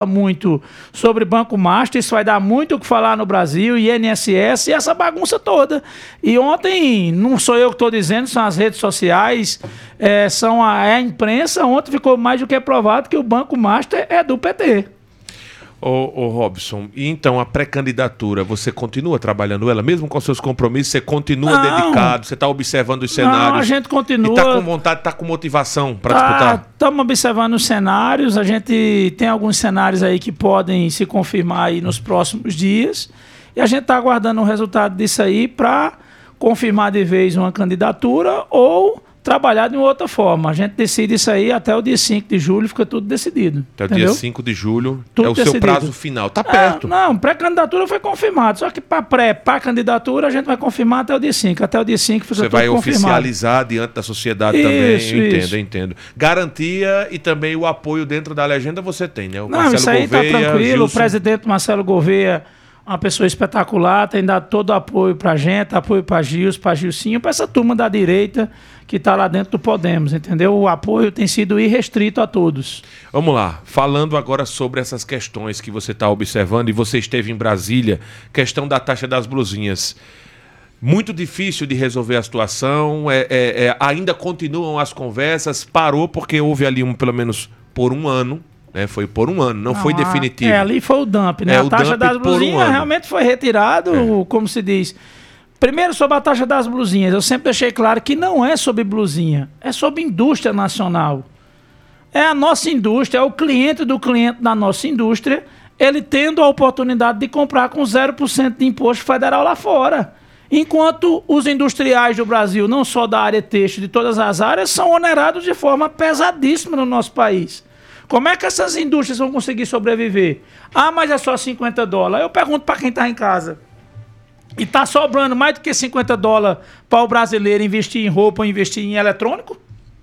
muito sobre Banco Master, isso vai dar muito o que falar no Brasil, INSS e essa bagunça toda. E ontem, não sou eu que estou dizendo, são as redes sociais, são a imprensa, ontem ficou mais do que provado que o Banco Master é do PT. Ô Robson, e então a pré-candidatura, você continua trabalhando ela, mesmo com seus compromissos, você continua dedicado, você está observando os cenários? Não, a gente continua. E está com vontade, está com motivação para disputar? Estamos observando os cenários, a gente tem alguns cenários aí que podem se confirmar aí nos próximos dias, e a gente está aguardando o resultado disso aí para confirmar de vez uma candidatura ou trabalhar de outra forma. A gente decide isso aí até o dia 5 de julho, fica tudo decidido. Até o dia 5 de julho tudo é o decidido. seu prazo final. Está perto. Não, pré-candidatura foi confirmado. Só que para candidatura a gente vai confirmar até o dia 5. Até o dia 5 fica Você tudo vai confirmado. Oficializar diante da sociedade também. Eu entendo. Garantia e também o apoio dentro da legenda você tem, né? O Marcelo isso aí Gouveia, tá tranquilo. Gilson. O presidente Marcelo Gouveia, uma pessoa espetacular, tem dado todo o apoio pra gente, apoio pra Gilson, pra Gilcinho, pra essa turma da direita que tá lá dentro do Podemos, entendeu? O apoio tem sido irrestrito a todos. Vamos lá, falando agora sobre essas questões que você está observando, e você esteve em Brasília, questão da taxa das blusinhas. Muito difícil de resolver a situação, ainda continuam as conversas, parou porque houve ali pelo menos por um ano, foi por um ano, não foi definitivo. Ali foi o dump, né? A taxa das blusinhas realmente foi retirado, como se diz. Primeiro, sobre a taxa das blusinhas, eu sempre deixei claro que não é sobre blusinha, é sobre indústria nacional. É a nossa indústria, é o cliente do cliente da nossa indústria, ele tendo a oportunidade de comprar com 0% de imposto federal lá fora. Enquanto os industriais do Brasil, não só da área têxtil, de todas as áreas, são onerados de forma pesadíssima no nosso país. Como é que essas indústrias vão conseguir sobreviver? Mas é só $50. Eu pergunto para quem está em casa. E está sobrando mais do que $50 para o brasileiro investir em roupa ou investir em eletrônico?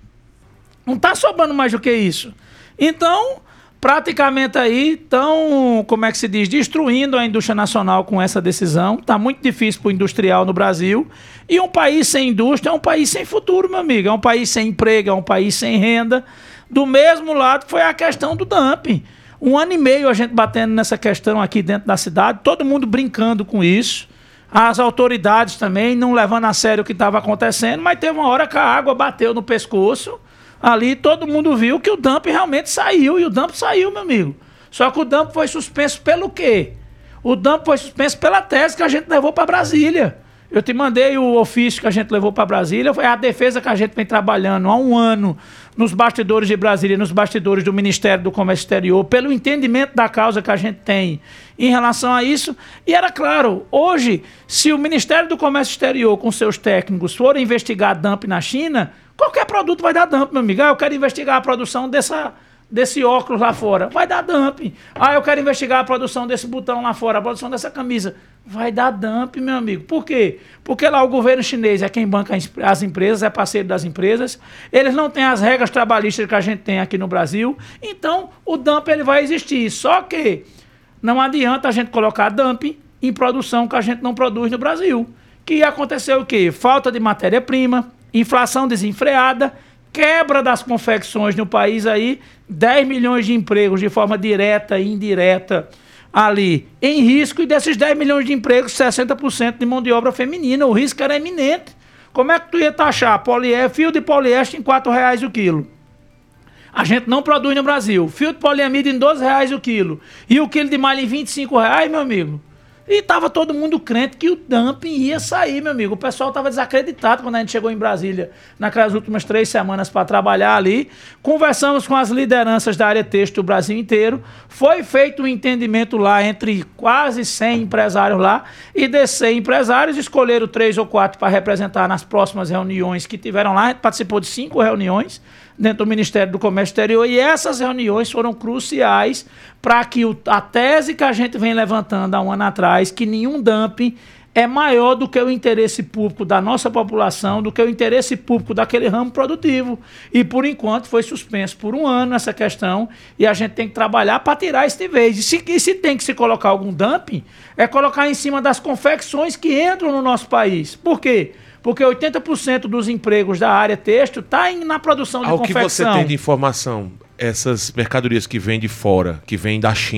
Não está sobrando mais do que isso. Então, praticamente aí estão, como é que se diz, destruindo a indústria nacional com essa decisão. Está muito difícil para o industrial no Brasil. E um país sem indústria é um país sem futuro, meu amigo. É um país sem emprego, é um país sem renda. Do mesmo lado foi a questão do dumping. 1 ano e meio a gente batendo nessa questão aqui dentro da cidade, todo mundo brincando com isso. As autoridades também não levando a sério o que estava acontecendo, mas teve uma hora que a água bateu no pescoço. Ali todo mundo viu que o dumping realmente saiu, e o dumping saiu, meu amigo. Só que o dumping foi suspenso pelo quê? O dumping foi suspenso pela tese que a gente levou para Brasília. Eu te mandei o ofício que a gente levou para Brasília, foi a defesa que a gente vem trabalhando há 1 ano nos bastidores de Brasília, nos bastidores do Ministério do Comércio Exterior, pelo entendimento da causa que a gente tem em relação a isso. E era claro, hoje, se o Ministério do Comércio Exterior, com seus técnicos, for investigar dumping na China, qualquer produto vai dar dumping, meu amigo. Eu quero investigar a produção desse óculos lá fora, vai dar dumping. Eu quero investigar a produção desse botão lá fora, a produção dessa camisa, vai dar dumping, meu amigo. Por quê? Porque lá o governo chinês é quem banca as empresas, é parceiro das empresas, eles não têm as regras trabalhistas que a gente tem aqui no Brasil, então o dumping ele vai existir. Só que não adianta a gente colocar dumping em produção que a gente não produz no Brasil. Que aconteceu o quê? Falta de matéria-prima, inflação desenfreada, quebra das confecções no país aí, 10 milhões de empregos de forma direta e indireta ali em risco, e desses 10 milhões de empregos, 60% de mão de obra feminina. O risco era iminente. Como é que tu ia taxar fio de poliéster em R$4 o quilo? A gente não produz no Brasil. Fio de poliamida em R$12 o quilo. E o quilo de malha em R$25, meu amigo. E estava todo mundo crente que o dumping ia sair, meu amigo. O pessoal estava desacreditado quando a gente chegou em Brasília naquelas últimas 3 semanas para trabalhar ali. Conversamos com as lideranças da área têxtil do Brasil inteiro. Foi feito um entendimento lá entre quase 100 empresários lá. E desses 100 empresários escolheram 3 ou 4 para representar nas próximas reuniões que tiveram lá. A gente participou de 5 reuniões dentro do Ministério do Comércio Exterior, e essas reuniões foram cruciais para que a tese que a gente vem levantando há 1 ano atrás, que nenhum dumping é maior do que o interesse público da nossa população, do que o interesse público daquele ramo produtivo. E, por enquanto, foi suspenso por 1 ano essa questão, e a gente tem que trabalhar para tirar isso de vez. E se tem que se colocar algum dumping, é colocar em cima das confecções que entram no nosso país. Por quê? Porque 80% dos empregos da área têxtil está na produção de confecção. O que você tem de informação, essas mercadorias que vêm de fora, que vêm da China,